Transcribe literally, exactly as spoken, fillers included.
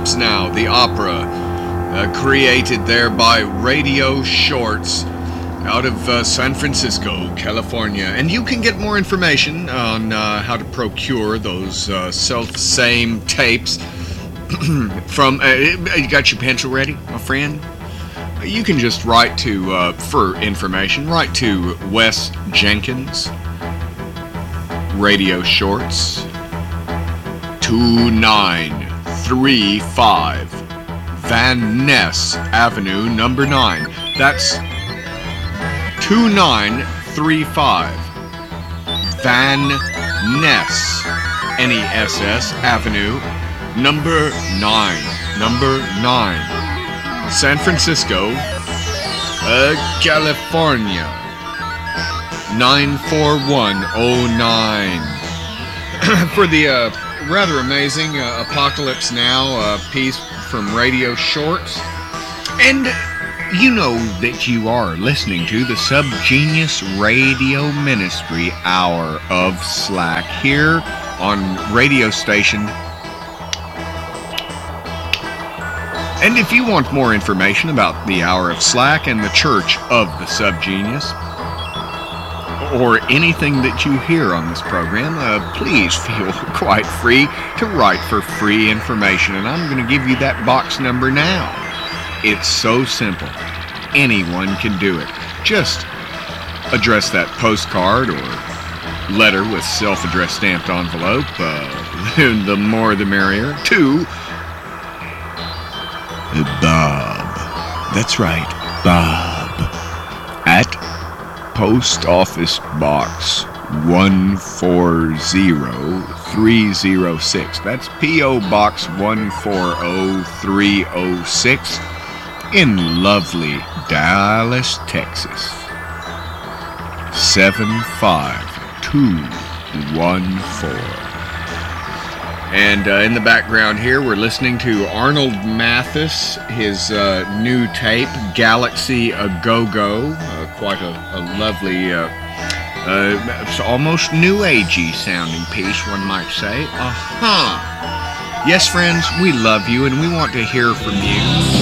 Apocalypse Now, the opera, uh, created there by Radio Shorts out of uh, San Francisco, California. And you can get more information on uh, how to procure those uh, self-same tapes from... Uh, you got your pencil ready, my friend? You can just write to, uh, for information, write to Wes Jenkins, Radio Shorts, two nine three five Van Ness Avenue, number nine. That's two nine three five Van Ness, N E S S Avenue, number nine. Number nine. San Francisco, uh, California, nine four one oh nine. For the uh, rather amazing uh, Apocalypse Now uh, piece from Radio Shorts. And you know that you are listening to the Subgenius Radio Ministry Hour of Slack here on radio station. And if you want more information about the Hour of Slack and the Church of the Subgenius, or anything that you hear on this program, uh, please feel quite free to write for free information. And I'm going to give you that box number now. It's so simple. Anyone can do it. Just address that postcard or letter with self-addressed stamped envelope, uh, the more the merrier, to Bob. That's right, Bob. At Post Office Box one four zero three zero six. That's P O Box one four zero three zero six in lovely Dallas, Texas. seven five two one four. And uh, in the background here, we're listening to Arnold Mathis, his uh, new tape, Galaxy A Go-Go. Uh, quite a, a lovely, uh, uh, it's almost new agey sounding piece, one might say. Uh-huh. Yes, friends, we love you and we want to hear from you.